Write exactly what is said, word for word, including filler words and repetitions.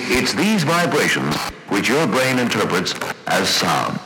It's these vibrations which your brain interprets as sound.